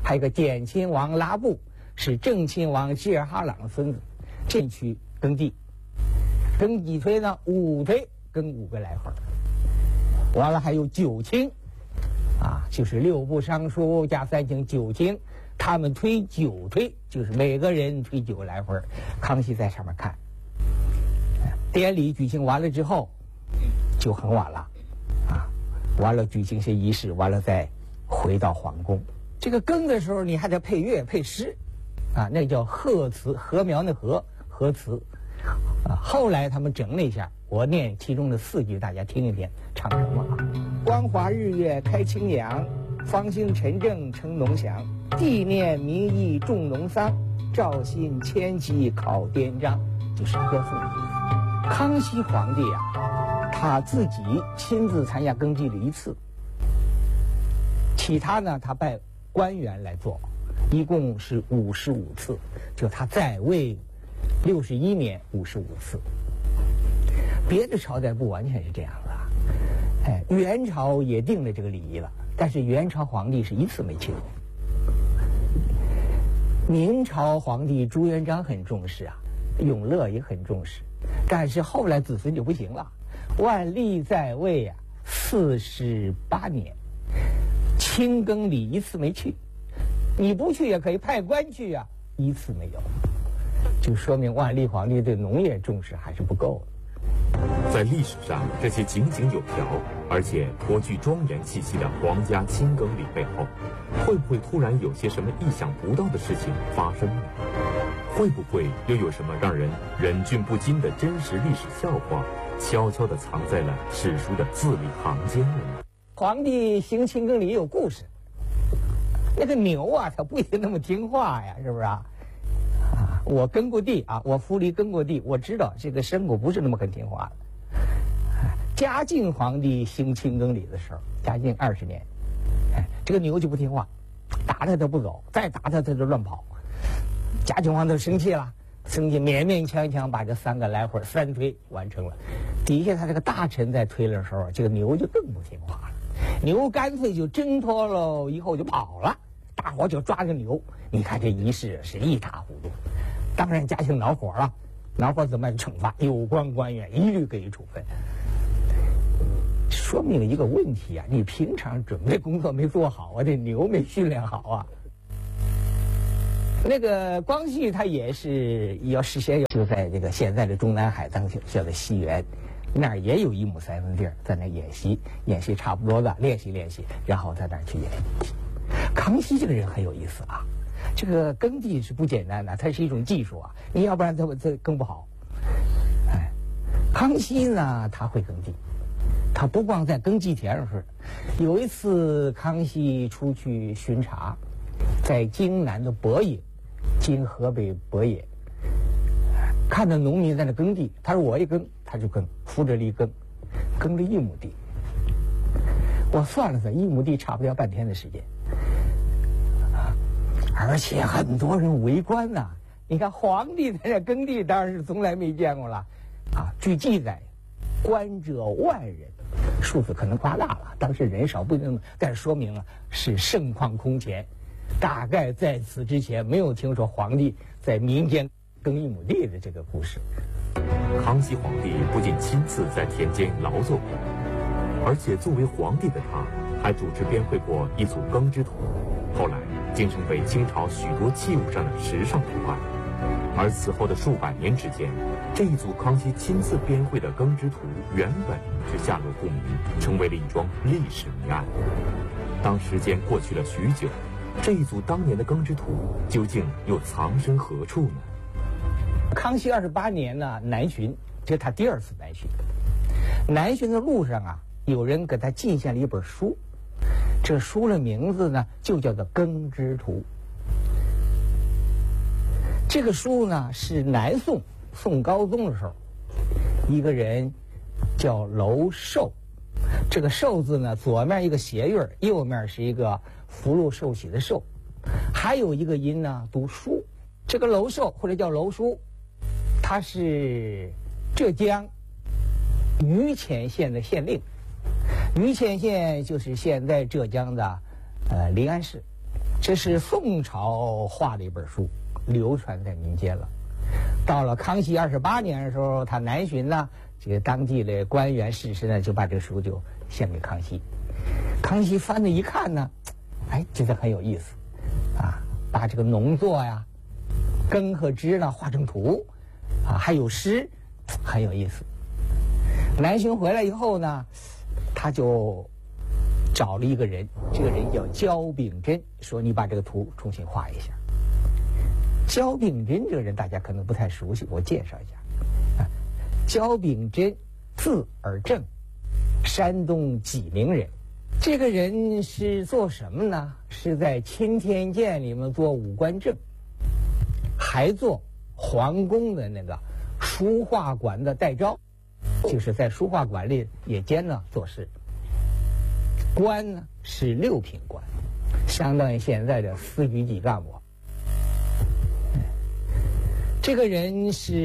还有一个简亲王拉布，是正亲王济尔哈朗的孙子，这区耕地，耕几推呢？5推，耕5个来回。完了还有9卿，就是6部尚书加3卿9卿，他们推9推，就是每个人推9个来回。康熙在上面看，典礼举行完了之后，就很晚了，完了举行些仪式，完了再回到皇宫。这个耕的时候，你还得配乐配诗，那叫贺词，禾苗的禾，禾词。后来他们整了一下，我念其中的4句，大家听一听，唱什么？光华日月开清阳，方兴陈政称农祥。纪念民意种农桑，肇新迁徙考典章，就是歌颂的意思。康熙皇帝他自己亲自参加耕地了1次，其他呢他拜官员来做，一共是55次，就他在位61年55次。别的朝代不完全是这样的，元朝也定了这个礼仪了，但是元朝皇帝是1次没去过。明朝皇帝朱元璋很重视永乐也很重视，但是后来子孙就不行了。万历在位48年，清耕礼1次没去，你不去也可以派官去1次没有，就说明万历皇帝对农业重视还是不够的。 在历史上，这些井井有条而且颇具庄严气息的皇家清耕礼背后，会不会突然有些什么意想不到的事情发生呢？会不会又有什么让人忍俊不禁的真实历史笑话，悄悄地藏在了史书的字里行间了呢？ 皇帝行清耕礼也有故事，那个牛它不一定那么听话呀，是不是我耕过地我扶犁耕过地，我知道这个牲口不是那么很听话的。嘉靖皇帝行清耕礼的时候，嘉靖20年，这个牛就不听话，打它不走，再打它就乱跑。嘉靖皇帝生气了，勉勉强强把这3个来回3推完成了。底下他这个大臣在推的时候，这个牛就更不听话了，牛干脆就挣脱了，以后就跑了。大伙就抓着牛，你看这仪式是一塌糊涂。当然嘉庆恼火了，恼火怎么惩罚？有关官员一律给予处分。说明了一个问题你平常准备工作没做好这牛没训练好那个光绪他也是要事先就在这个现在的中南海当叫的西园，那儿也有1亩3分地儿，在那演习差不多的练习，然后在那儿去演习。康熙这个人很有意思这个耕地是不简单的，它是一种技术你要不然它耕不好。康熙呢他会耕地，他不光在耕地田上是。有一次康熙出去巡查，在京南的博野，今河北博野，看到农民在那耕地，他说我一耕他就耕，扶着犁耕了1亩地。我算了算，1亩地差不多要半天的时间而且很多人围观你看皇帝在这耕地当然是从来没见过了据记载观者万人，数字可能夸大了，当时人少不一定，但是说明是盛况空前。大概在此之前没有听说皇帝在民间耕1亩地的这个故事。 康熙皇帝不仅亲自在田间劳作过，而且作为皇帝的他，还主持编绘过一组耕织图，后来竟成为清朝许多器物上的时尚图案。而此后的数百年之间，这一组康熙亲自编绘的耕织图原本是下落不明，成为了一桩历史谜案。当时间过去了许久，这一组当年的耕织图究竟又藏身何处呢？ 康熙28年南巡，这是他第2次南巡。南巡的路上有人给他进献了一本书，这书的名字就叫做《耕织图》。这个书是南宋高宗的时候，一个人叫娄寿，这个寿字左面一个斜韵，右面是一个福禄寿喜的寿，还有一个音读书。这个娄寿或者叫娄叔，他是浙江余钱县的县令。余钱县就是现在浙江的临安市。 这是宋朝画的一本书，流传在民间了。到了康熙28年的时候，他南巡呢，这个当地的官员士绅呢，就把这个书就献给康熙。康熙翻了一看呢，哎，觉得很有意思，啊，把这个农作呀、耕和织呢画成图，啊，还有诗，很有意思。南巡回来以后呢，他就找了一个人，这个人叫焦秉真，说你把这个图重新画一下。焦秉真这个人大家可能不太熟悉，我介绍一下。焦秉真，字尔正，山东济宁人。这个人是做什么呢？是在钦天监里面做武官正，还做皇宫的那个书画馆的代招，就是在书画馆里也兼呢做事。官呢是6品官，相当于现在的司局级干部。这个人是